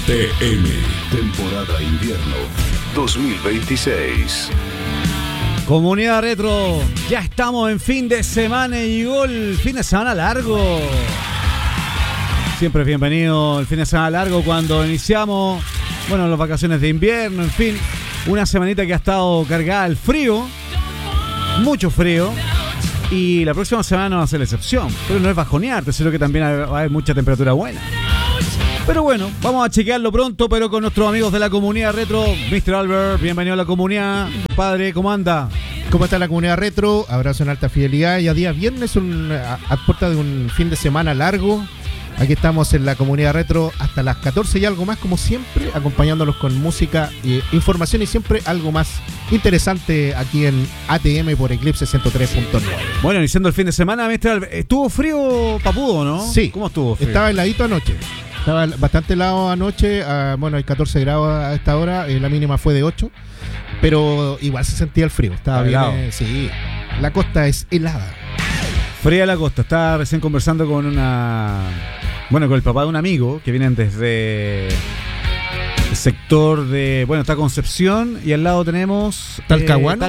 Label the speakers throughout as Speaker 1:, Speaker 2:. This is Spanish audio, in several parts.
Speaker 1: ATM, temporada invierno 2026.
Speaker 2: Comunidad Retro, ya estamos en fin de semana y llegó el fin de semana largo. Siempre es bienvenido el fin de semana largo cuando iniciamos, las vacaciones de invierno, en fin, una semanita que ha estado cargada al frío, mucho frío, y la próxima semana no va a ser la excepción, pero no es bajonearte, sino que también va a haber mucha temperatura buena. Pero bueno, vamos a chequearlo pronto, pero con nuestros amigos de la Comunidad Retro. Mr. Albert, bienvenido a la comunidad. Padre, ¿cómo anda?
Speaker 3: ¿Cómo está la Comunidad Retro? Abrazo en alta fidelidad. Y a día viernes, a puerta de un fin de semana largo. Aquí estamos en la Comunidad Retro hasta las 14 y algo más, como siempre, acompañándolos con música, información y siempre algo más interesante aquí en ATM por Eclipse 103.9.
Speaker 2: Bueno, iniciando el fin de semana, Mr. Albert, ¿estuvo frío papudo, no?
Speaker 3: Sí.
Speaker 2: ¿Cómo estuvo frío?
Speaker 3: Estaba heladito anoche. Estaba bastante helado anoche, hay 14 grados a esta hora, la mínima fue de 8, pero igual se sentía el frío, estaba bien, sí, la costa es helada.
Speaker 2: Fría la costa, estaba recién conversando con con el papá de un amigo que vienen desde el sector de, está Concepción y al lado tenemos
Speaker 3: Talcahuano.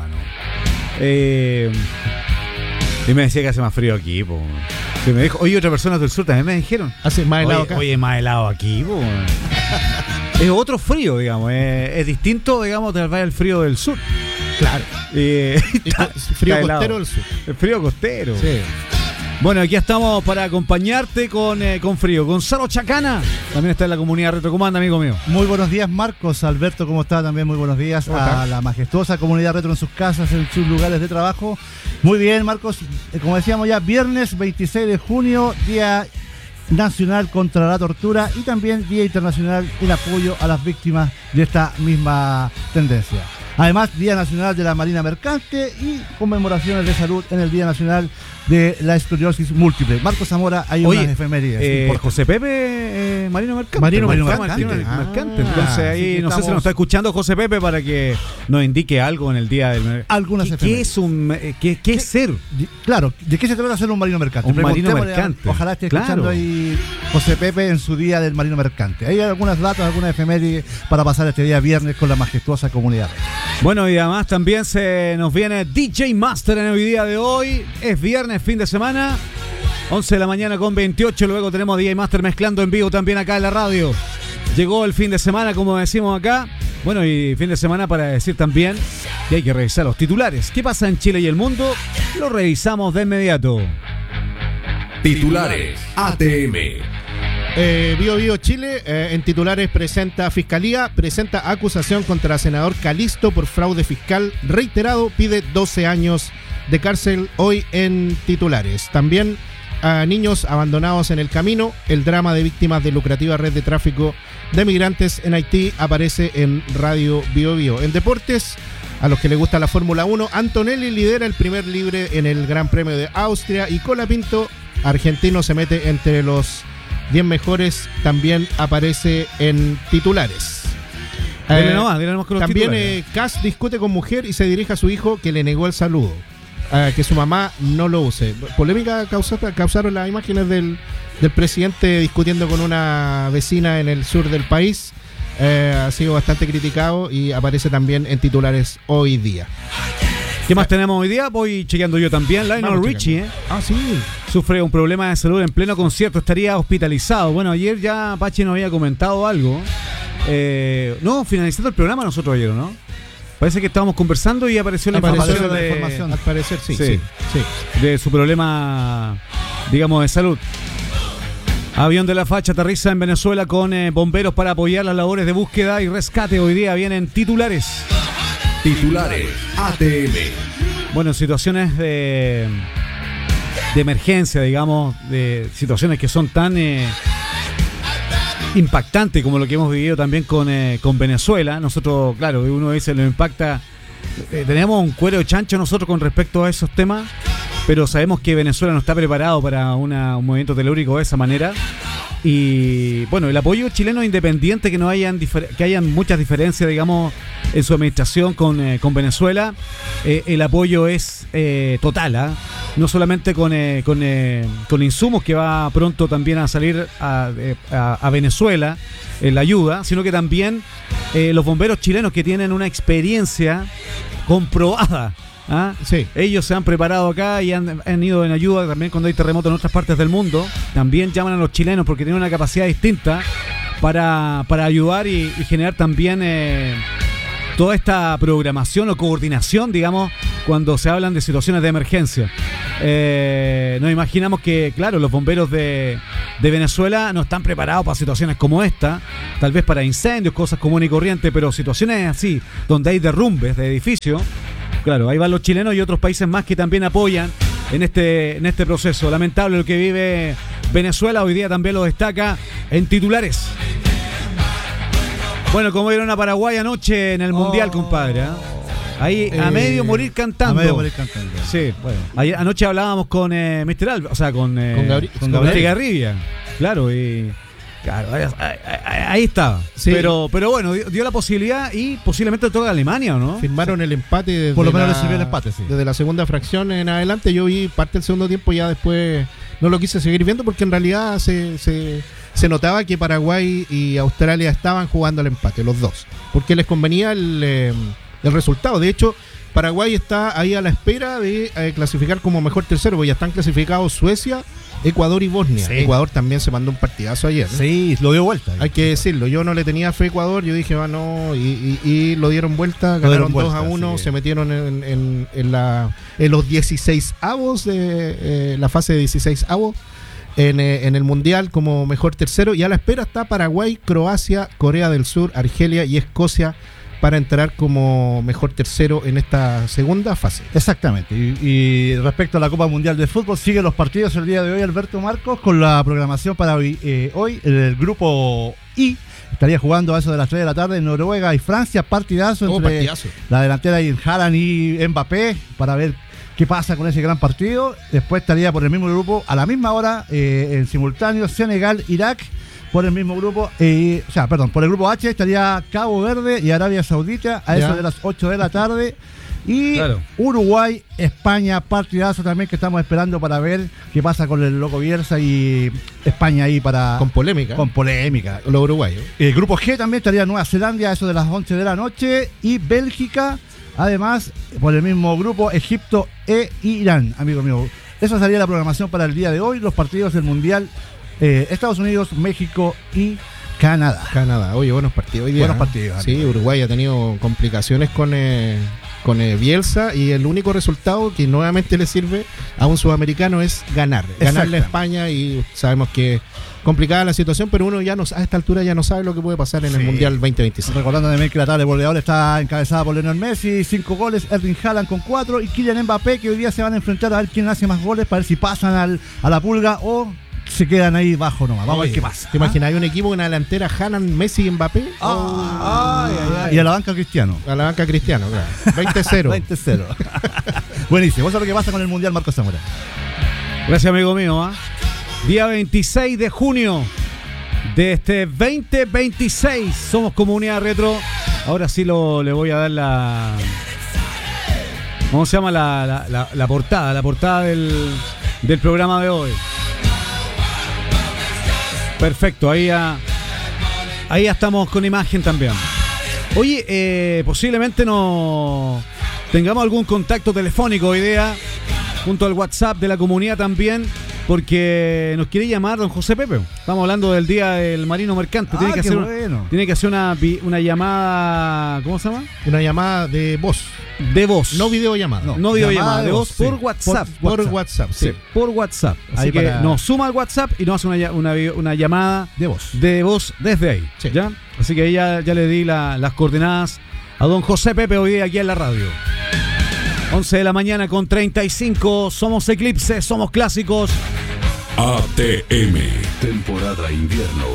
Speaker 2: Y me decía que hace más frío aquí, po. Y me dijo, oye, otras personas del sur también me dijeron.
Speaker 3: Hace más helado acá.
Speaker 2: Oye, más helado aquí, po. Es otro frío, digamos. Es distinto, digamos, tal vez el frío del sur.
Speaker 3: Claro. Frío costero del sur.
Speaker 2: El frío costero.
Speaker 3: Sí.
Speaker 2: Bueno, aquí estamos para acompañarte con frío. Gonzalo Chacana también está en la Comunidad Retro. ¿Cómo anda, amigo mío?
Speaker 4: Muy buenos días, Marcos. Alberto, ¿cómo está? También muy buenos días a la majestuosa Comunidad Retro en sus casas, en sus lugares de trabajo. Muy bien, Marcos. Como decíamos ya, viernes 26 de junio, Día Nacional contra la Tortura y también Día Internacional en apoyo a las víctimas de esta misma tendencia. Además, Día Nacional de la Marina Mercante y conmemoraciones de salud en el Día Nacional de la Esclerosis Múltiple. Marcos Zamora, hay unas efemérides.
Speaker 2: José Pepe, Marino Mercante.
Speaker 3: Marino
Speaker 2: Mercante. Entonces ahí, no sé si nos está escuchando José Pepe para que nos indique algo en el día del...
Speaker 4: Algunas efemérides.
Speaker 2: ¿Qué es ser?
Speaker 4: Claro, ¿de qué se trata ser un marino mercante?
Speaker 2: Un marino mercante.
Speaker 4: Ojalá esté escuchando ahí José Pepe en su día del marino mercante. Hay algunas datas, algunas efemérides para pasar este día viernes con la majestuosa comunidad.
Speaker 2: Bueno, y además también se nos viene DJ Master en el día de hoy. Es viernes, fin de semana, 11 de la mañana con 28. Luego tenemos DJ Master mezclando en vivo también acá en la radio. Llegó el fin de semana, como decimos acá. Bueno, y fin de semana para decir también que hay que revisar los titulares. ¿Qué pasa en Chile y el mundo? Lo revisamos de inmediato.
Speaker 1: Titulares ATM.
Speaker 3: Bio Chile, en titulares Fiscalía presenta acusación contra senador Calisto por fraude fiscal reiterado, pide 12 años de cárcel. Hoy en titulares también a niños abandonados en el camino, el drama de víctimas de lucrativa red de tráfico de migrantes en Haití aparece en Radio Bio. En deportes, a los que les gusta la Fórmula 1, Antonelli lidera el primer libre en el Gran Premio de Austria y Colapinto, argentino, se mete entre los 10 mejores, también aparece en titulares.
Speaker 2: Dile nomás con los
Speaker 3: también Kass discute con mujer y se dirige a su hijo que le negó el saludo, que su mamá no lo use. Polémica causaron las imágenes del presidente discutiendo con una vecina en el sur del país. Ha sido bastante criticado y aparece también en titulares hoy día.
Speaker 2: ¿Qué más tenemos hoy día? Voy chequeando yo también. Lionel Richie,
Speaker 3: sí.
Speaker 2: Sufre un problema de salud en pleno concierto, estaría hospitalizado. Bueno, ayer ya Pachi nos había comentado algo. Finalizando el programa nosotros ayer, ¿no? Parece que estábamos conversando y apareció la información.
Speaker 3: Al parecer, sí.
Speaker 2: De su problema, digamos, de salud. Avión de la Facha aterriza en Venezuela con bomberos para apoyar las labores de búsqueda y rescate. Hoy día vienen titulares.
Speaker 1: Titulares ATM.
Speaker 2: Bueno, situaciones de emergencia, digamos, de situaciones que son tan impactantes como lo que hemos vivido también con Venezuela. Nosotros, claro, uno dice, nos impacta. Tenemos un cuero de chancho nosotros con respecto a esos temas, pero sabemos que Venezuela no está preparado para un movimiento telúrico de esa manera. Y bueno, el apoyo chileno independiente, que no hayan que hayan muchas diferencias, digamos, en su administración con Venezuela, el apoyo es total, no solamente con insumos que va pronto también a salir a Venezuela, la ayuda, sino que también los bomberos chilenos que tienen una experiencia comprobada.
Speaker 3: Sí.
Speaker 2: Ellos se han preparado acá y han ido en ayuda también cuando hay terremotos en otras partes del mundo. También llaman a los chilenos porque tienen una capacidad distinta para ayudar y generar también toda esta programación o coordinación, digamos, cuando se hablan de situaciones de emergencia. Nos imaginamos que, claro, los bomberos de Venezuela no están preparados para situaciones como esta, tal vez para incendios, cosas comunes y corrientes, pero situaciones así, donde hay derrumbes de edificios, claro, ahí van los chilenos y otros países más que también apoyan en este proceso. Lamentable lo que vive Venezuela, hoy día también lo destaca en titulares. Bueno, como vieron a Paraguay anoche en el Mundial, compadre. Ahí a medio morir cantando.
Speaker 4: A medio morir cantando.
Speaker 2: Sí. Bueno. Anoche hablábamos con Mr. Alba, o sea, con Gabriel Garribia. Claro, y claro, ahí estaba. Sí. Pero bueno, dio la posibilidad y posiblemente toca Alemania, ¿o no?
Speaker 3: Firmaron el empate.
Speaker 4: Por lo menos recibió el empate, sí.
Speaker 3: Desde la segunda fracción en adelante. Yo vi parte del segundo tiempo, ya después no lo quise seguir viendo porque en realidad se notaba que Paraguay y Australia estaban jugando al empate, los dos, porque les convenía el resultado. De hecho, Paraguay está ahí a la espera de clasificar como mejor tercero, porque ya están clasificados Suecia, Ecuador y Bosnia. Sí. Ecuador también se mandó un partidazo ayer.
Speaker 4: Sí, lo dio vuelta.
Speaker 3: Hay que decirlo, yo no le tenía fe a Ecuador, yo dije, no, y lo dieron vuelta, ganaron 2-1, sí. Se metieron en los 16avos de la fase de 16avos. En el Mundial como mejor tercero, y a la espera está Paraguay, Croacia, Corea del Sur, Argelia y Escocia para entrar como mejor tercero en esta segunda fase.
Speaker 4: Exactamente. Y respecto a la Copa Mundial de Fútbol, siguen los partidos el día de hoy, Alberto Marcos, con la programación para hoy. El grupo I estaría jugando a eso de las 3 de la tarde en Noruega y Francia, partidazo entre la delantera Haaland y Mbappé, para ver qué pasa con ese gran partido. Después estaría por el mismo grupo, a la misma hora, en simultáneo, Senegal, Irak, por el mismo grupo, por el grupo H estaría Cabo Verde y Arabia Saudita, a eso de las 8 de la tarde. Y claro, Uruguay, España, partidazo también que estamos esperando para ver qué pasa con el Loco Bielsa y España ahí para...
Speaker 3: Con polémica.
Speaker 4: Los uruguayos. El grupo G también estaría Nueva Zelanda, a eso de las 11 de la noche, y Bélgica. Además, por el mismo grupo, Egipto e Irán, amigo mío. Esa sería la programación para el día de hoy. Los partidos del Mundial, Estados Unidos, México y Canadá. Oye, buenos partidos hoy día.
Speaker 3: Buenos partidos. Sí, Uruguay ha tenido complicaciones con Bielsa, y el único resultado que nuevamente le sirve a un sudamericano es ganarle a España, y sabemos que complicada la situación, pero uno ya a esta altura ya no sabe lo que puede pasar en el Mundial 2026.
Speaker 4: Recordando también que la tabla de goleadores está encabezada por Lionel Messi, 5 goles, Erling Haaland con 4 y Kylian Mbappé, que hoy día se van a enfrentar a ver quién hace más goles, para ver si pasan a la pulga o se quedan ahí bajo nomás. Vamos a ver qué pasa.
Speaker 3: ¿Te imaginas? Hay un equipo, una delantera, Haaland, Messi y Mbappé.
Speaker 4: Y a la banca Cristiano.
Speaker 3: Claro. 20-0.
Speaker 4: 20-0. Buenísimo. Vamos a ver qué pasa con el Mundial, Marcos Zamora.
Speaker 2: Gracias, amigo mío. Día 26 de junio de este 2026. Somos Comunidad Retro. Ahora sí le voy a dar la... ¿Cómo se llama? La portada. La portada del programa de hoy. Perfecto, ahí ya estamos con imagen también. Oye, posiblemente no tengamos algún contacto telefónico hoy día, junto al WhatsApp de la comunidad también, porque nos quiere llamar don José Pepe. Estamos hablando del Día del Marino Mercante. Tiene que hacer una llamada, ¿cómo se llama?
Speaker 3: Una llamada de voz.
Speaker 2: De voz.
Speaker 3: No videollamada.
Speaker 2: No videollamada, de voz por WhatsApp.
Speaker 3: Por WhatsApp, sí.
Speaker 2: Por WhatsApp. Así que nos suma al WhatsApp y nos hace una llamada de voz desde ahí. Sí. ¿Ya? Así que ya le di las coordenadas a don José Pepe hoy día aquí en la radio. 11 de la mañana con 35. Somos Eclipse, somos clásicos.
Speaker 1: ATM, temporada invierno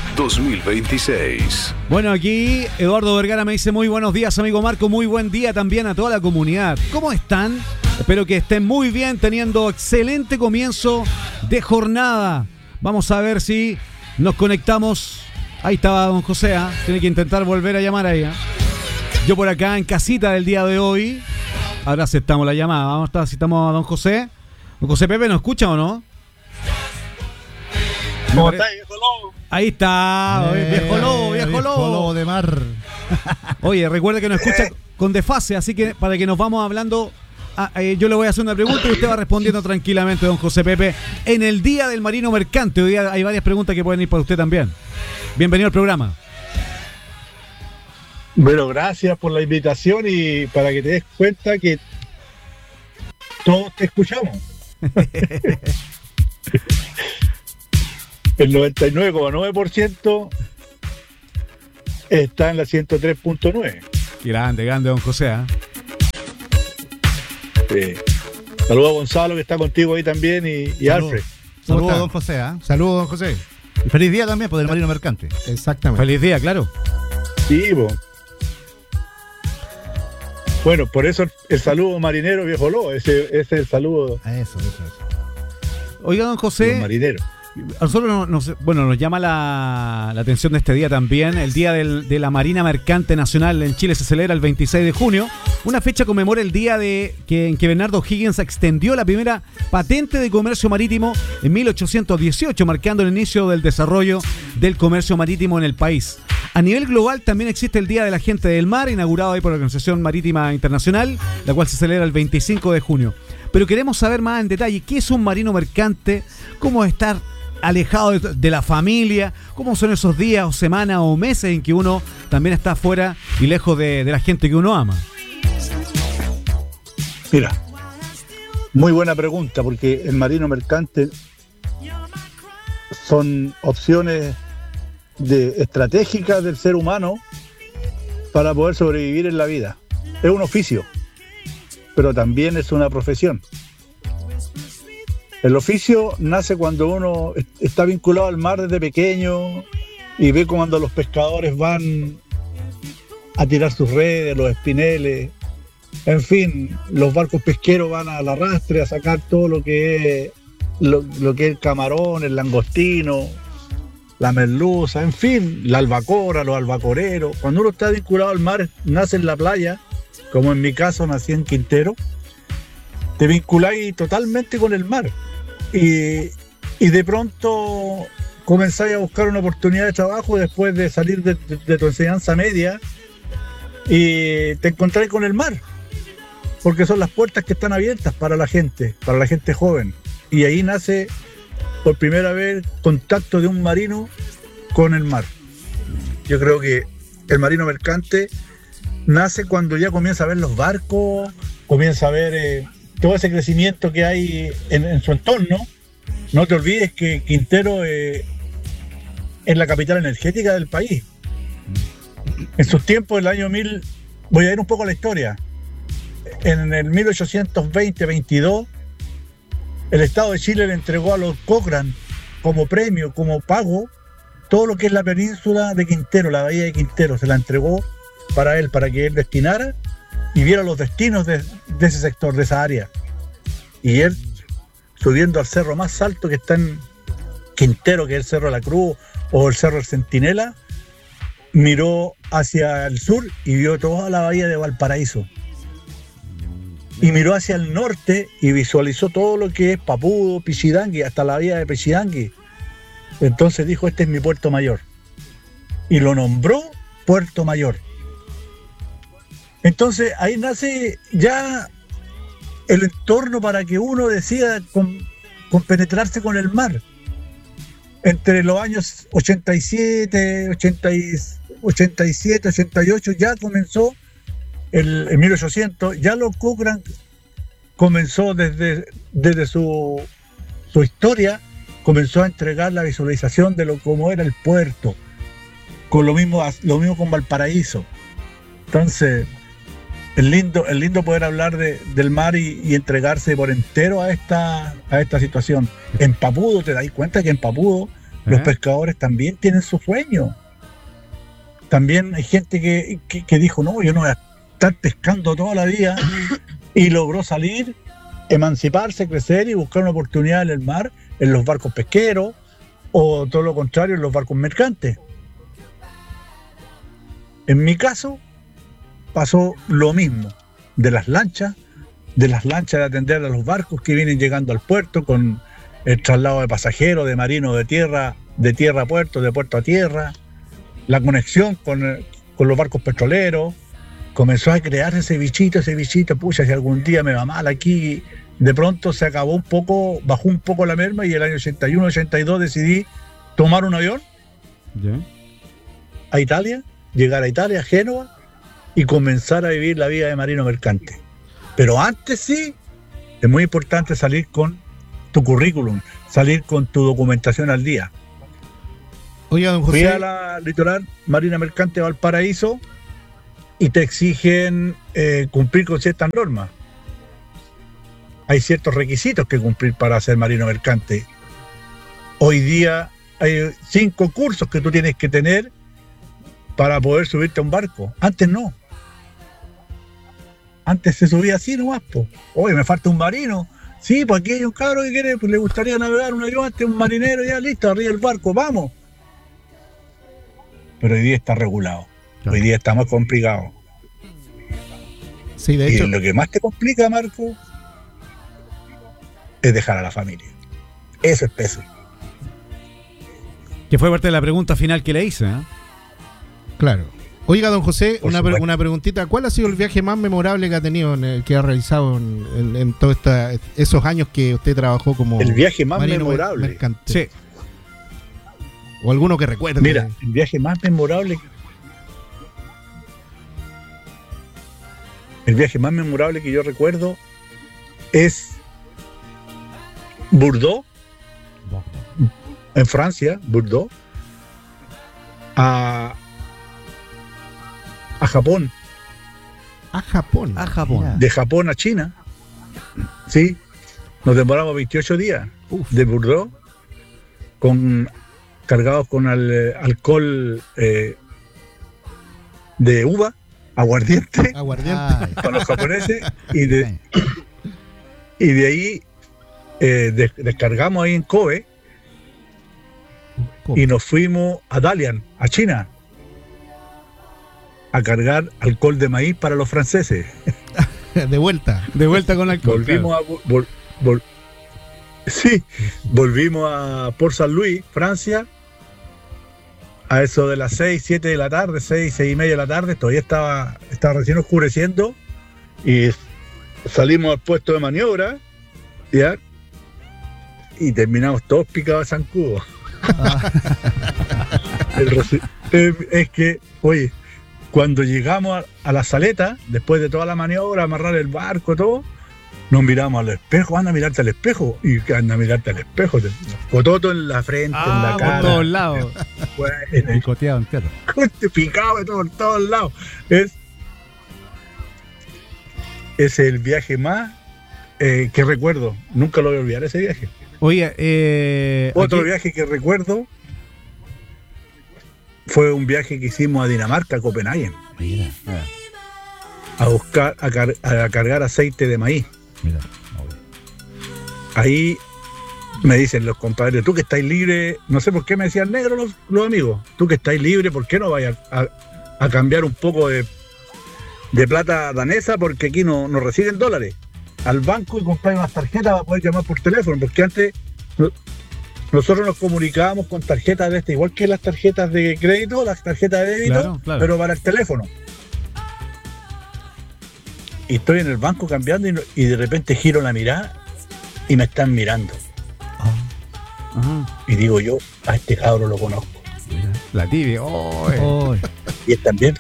Speaker 1: 2026.
Speaker 2: Bueno, aquí Eduardo Vergara me dice muy buenos días, amigo Marco. Muy buen día también a toda la comunidad. ¿Cómo están? Espero que estén muy bien, teniendo excelente comienzo de jornada. Vamos a ver si nos conectamos. Ahí estaba don José, tiene que intentar volver a llamar ahí. Yo por acá en casita del día de hoy. Ahora aceptamos la llamada. Vamos a citamos a don José. ¿Don José Pepe nos escucha o no?
Speaker 5: ¿Cómo está, viejo?
Speaker 2: Ahí está, viejo lobo
Speaker 4: de mar.
Speaker 2: Oye, recuerda que nos escucha con desfase, así que para que nos vamos hablando, yo le voy a hacer una pregunta y usted va respondiendo tranquilamente, don José Pepe. En el Día del Marino Mercante, hoy día hay varias preguntas que pueden ir para usted también. Bienvenido al programa.
Speaker 5: Bueno, gracias por la invitación y para que te des cuenta que todos te escuchamos. El 99,9% está en la 103.9.
Speaker 2: Grande, don José.
Speaker 5: Saludos a Gonzalo, que está contigo ahí también, y Alfred.
Speaker 4: Saludos, don José.
Speaker 3: Saludos, don José.
Speaker 4: Y feliz día también por el Marino Mercante.
Speaker 3: Exactamente.
Speaker 2: Feliz día, claro.
Speaker 5: Sí, bueno, por eso el saludo marinero, viejo lobo. Ese es el saludo.
Speaker 4: Eso.
Speaker 2: Oiga, don José.
Speaker 5: Marinero.
Speaker 2: A nosotros nos llama la atención de este día también. El Día de la Marina Mercante Nacional en Chile se celebra el 26 de junio. Una fecha conmemora el día en que Bernardo O'Higgins extendió la primera patente de comercio marítimo en 1818, marcando el inicio del desarrollo del comercio marítimo en el país. A nivel global también existe el Día de la Gente del Mar, inaugurado ahí por la Organización Marítima Internacional, la cual se celebra el 25 de junio. Pero queremos saber más en detalle qué es un marino mercante, cómo es estar alejado de la familia, cómo son esos días o semanas o meses en que uno también está afuera y lejos de la gente que uno ama.
Speaker 5: Mira, muy buena pregunta, porque el marino mercante son opciones estratégicas del ser humano para poder sobrevivir en la vida. Es un oficio, pero también es una profesión. El oficio nace cuando uno está vinculado al mar desde pequeño y ve cuando los pescadores van a tirar sus redes, los espineles, en fin, los barcos pesqueros van al arrastre a sacar todo lo que es el camarón, el langostino, la merluza, en fin, la albacora, los albacoreros. Cuando uno está vinculado al mar, nace en la playa, como en mi caso nací en Quintero, te vinculáis totalmente con el mar. Y de pronto comenzáis a buscar una oportunidad de trabajo después de salir de tu enseñanza media y te encontráis con el mar, porque son las puertas que están abiertas para la gente joven. Y ahí nace por primera vez contacto de un marino con el mar. Yo creo que el marino mercante nace cuando ya comienza a ver los barcos, comienza a ver todo ese crecimiento que hay en su entorno. No te olvides que Quintero es la capital energética del país. En sus tiempos, el año 1000, voy a ir un poco a la historia. En el 1820-22, el Estado de Chile le entregó a los Cochrane como premio, como pago, todo lo que es la península de Quintero, la bahía de Quintero. Se la entregó para él, para que él destinara y viera los destinos de ese sector, de esa área. Y él, subiendo al cerro más alto que está en Quintero, que es el Cerro de la Cruz o el Cerro del Centinela, miró hacia el sur y vio toda la bahía de Valparaíso. Y miró hacia el norte y visualizó todo lo que es Papudo, Pichidangui, hasta la bahía de Pichidangui. Entonces dijo, este es mi puerto mayor. Y lo nombró Puerto Mayor. Entonces ahí nace ya el entorno para que uno decida compenetrarse con el mar. Entre los años 87, 88 ya comenzó en 1800, ya los Cochrane comenzó desde su historia, comenzó a entregar la visualización de cómo era el puerto, con lo mismo con Valparaíso. Entonces, es lindo poder hablar del mar y entregarse por entero a esta situación. En Papudo, te das cuenta que en Papudo los pescadores también tienen su sueño. También hay gente que dijo, no, yo no voy a estar pescando toda la vida, y logró salir, emanciparse, crecer y buscar una oportunidad en el mar, en los barcos pesqueros, o todo lo contrario, en los barcos mercantes. En mi caso pasó lo mismo, de las lanchas de atender a los barcos que vienen llegando al puerto con el traslado de pasajeros, de marinos de tierra de tierra a puerto, de puerto a tierra, la conexión con los barcos petroleros. Comenzó a crear ese bichito, pucha, si algún día me va mal aquí, de pronto se acabó un poco, bajó un poco la merma y el año 81, 82 decidí tomar un avión a Italia, llegar a Italia, a Génova, y comenzar a vivir la vida de marino mercante. Pero antes sí, es muy importante salir con tu currículum, salir con tu documentación al día.
Speaker 3: Oiga, don José.
Speaker 5: Fui a la litoral marina mercante de Valparaíso y te exigen cumplir con ciertas normas. Hay ciertos requisitos que cumplir para ser marino mercante. Hoy día hay 5 cursos que tú tienes que tener para poder subirte a un barco. Antes no. Antes se subía así nomás, po. Oye, me falta un marino. Sí, pues aquí hay un cabro que quiere, pues le gustaría navegar, un ayudante, un marinero, ya listo, arriba del barco, vamos. Pero hoy día está regulado. Hoy día está más complicado.
Speaker 3: Sí, de hecho.
Speaker 5: Y lo que más te complica, Marco, es dejar a la familia. Eso es peso.
Speaker 2: Que fue parte de la pregunta final que le hice, ¿eh?
Speaker 3: Claro. Oiga, don José,
Speaker 5: Por
Speaker 3: una preguntita. ¿Cuál ha sido el viaje más memorable que ha tenido, que ha realizado en todos esos años que usted trabajó como
Speaker 5: el viaje más
Speaker 3: marino
Speaker 5: memorable?
Speaker 3: mercante?
Speaker 2: Sí.
Speaker 3: O alguno que recuerde.
Speaker 5: Mira, el viaje más memorable. El viaje más memorable que yo recuerdo es Bordeaux, en Francia, Bordeaux, a Japón.
Speaker 3: A Japón.
Speaker 2: A Japón.
Speaker 5: De Japón a China. Sí, nos demoramos 28 días.
Speaker 3: Uf.
Speaker 5: De Bordeaux, cargados con alcohol de uva, aguardiente,
Speaker 3: Aguardiente.
Speaker 5: para los japoneses, y de ahí descargamos ahí en Kobe y nos fuimos a Dalian, a China, a cargar alcohol de maíz para los franceses.
Speaker 3: De vuelta.
Speaker 2: De vuelta con alcohol.
Speaker 5: Volvimos volvimos a Port Saint Louis, Francia, a eso de las 6, 7 de la tarde, 6 y media de la tarde. Todavía estaba recién oscureciendo y salimos al puesto de maniobra, ¿ya? Y terminamos todos picados de zancudo. Es que, oye, cuando llegamos a la saleta, después de toda la maniobra, amarrar el barco, todo, nos miramos al espejo. Anda a mirarte al espejo. Y anda a mirarte al espejo. Cototo en la frente, en la cara.
Speaker 2: Por todos lados.
Speaker 4: Picoteado entero.
Speaker 5: Picado de todos lados. Es el viaje más que recuerdo. Nunca lo voy a olvidar, ese viaje.
Speaker 2: Oye,
Speaker 5: Otro viaje que recuerdo fue un viaje que hicimos a Dinamarca, a Copenhague,
Speaker 4: Mira.
Speaker 5: a cargar aceite de maíz.
Speaker 4: Mira.
Speaker 5: Ahí me dicen los compadres, tú que estáis libre, no sé por qué me decían negro los amigos, tú que estáis libre, ¿por qué no vayas a cambiar un poco de plata danesa? Porque aquí no reciben dólares. Al banco y comprar unas tarjetas para poder llamar por teléfono, porque antes nosotros nos comunicábamos con tarjetas de igual que las tarjetas de crédito, las tarjetas de débito,
Speaker 2: claro.
Speaker 5: pero para el teléfono. Y estoy en el banco cambiando y de repente giro la mirada y me están mirando.
Speaker 2: Ajá.
Speaker 5: Y digo yo, a este cabro lo conozco.
Speaker 2: La tibia.
Speaker 5: Y él también.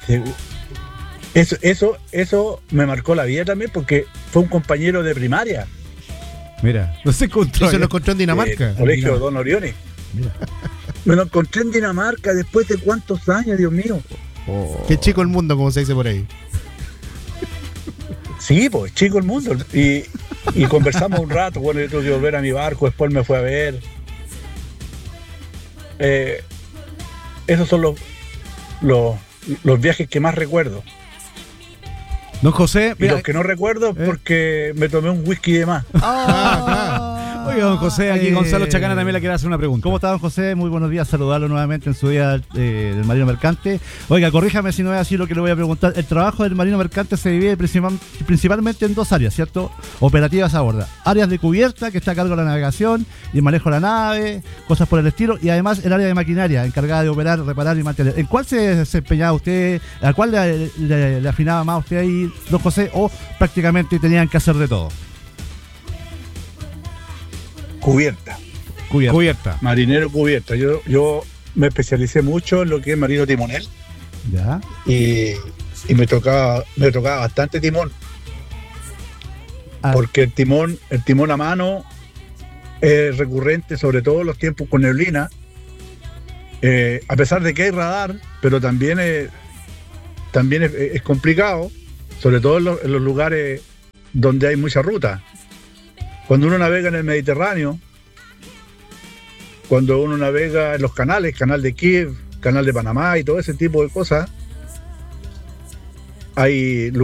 Speaker 5: Eso me marcó la vida también, porque fue un compañero de primaria.
Speaker 2: Mira, no se encontró.
Speaker 3: Eso lo encontró en Dinamarca.
Speaker 5: Colegio Don Orione. Me lo encontré en Dinamarca después de cuántos años, Dios mío.
Speaker 3: Qué chico el mundo, como se dice por ahí.
Speaker 5: Sí, pues, chico el mundo. Y conversamos un rato. Bueno, yo tuve que volver a mi barco, después me fue a ver. Esos son los viajes que más recuerdo.
Speaker 2: Don José,
Speaker 5: Y los que no recuerdo es porque me tomé un whisky de más.
Speaker 2: Oiga, don José, aquí Gonzalo Chacana también le quiere hacer una pregunta.
Speaker 4: ¿Cómo está, don José? Muy buenos días, saludarlo nuevamente en su día del Marino Mercante. Oiga, corríjame si no es así lo que le voy a preguntar. El trabajo del Marino Mercante se divide principalmente en dos áreas, ¿cierto? Operativas a bordo. Áreas de cubierta, que está a cargo de la navegación y el manejo de la nave, cosas por el estilo, y además el área de maquinaria, encargada de operar, reparar y mantener. ¿En cuál se desempeñaba usted? ¿A cuál le afinaba más usted ahí, don José? ¿O prácticamente tenían que hacer de todo?
Speaker 5: Cubierta. Marinero cubierta. Yo me especialicé mucho en lo que es marino timonel.
Speaker 4: Ya.
Speaker 5: Y me tocaba bastante timón. Porque el timón a mano es recurrente, sobre todo en los tiempos con neblina. A pesar de que hay radar, pero también es complicado, sobre todo en los lugares donde hay mucha ruta. Cuando uno navega en el Mediterráneo, cuando uno navega en los canales, canal de Kiev, canal de Panamá y todo ese tipo de cosas, hay